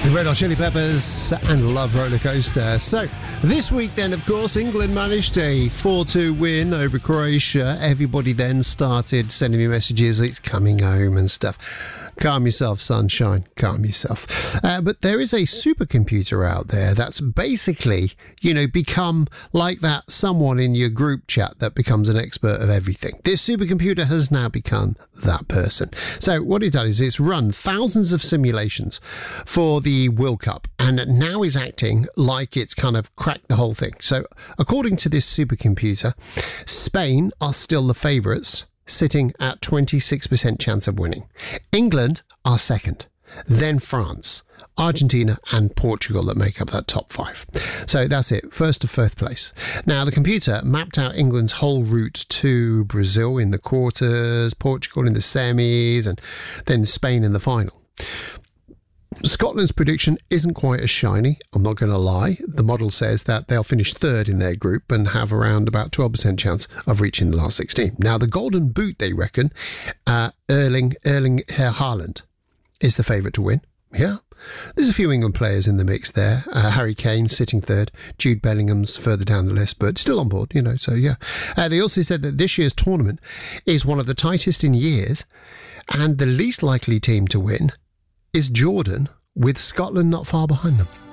Red Hot Chili Peppers and Love Roller Coaster. So, this week then, of course, England managed a 4-2 win over Croatia. Everybody then started sending me messages, it's coming home and stuff. Calm yourself, sunshine, calm yourself. But there is a supercomputer out there that's basically, become like that someone in your group chat that becomes an expert of everything. This supercomputer has now become that person. So what it does is it's run thousands of simulations for the World Cup and now is acting like it's kind of cracked the whole thing. So according to this supercomputer, Spain are still the favourites, sitting at 26% chance of winning. England are second, then France, Argentina and Portugal that make up that top five. So that's it, first to fifth place. Now the computer mapped out England's whole route to Brazil in the quarters, Portugal in the semis and then Spain in the final. Scotland's prediction isn't quite as shiny, I'm not going to lie. The model says that they'll finish third in their group and have around about 12% chance of reaching the last 16. Now, the golden boot, they reckon, Erling Haaland is the favourite to win. Yeah. There's a few England players in the mix there. Harry Kane sitting third. Jude Bellingham's further down the list, but still on board, so yeah. They also said that this year's tournament is one of the tightest in years, and the least likely team to win is Jordan, with Scotland not far behind them.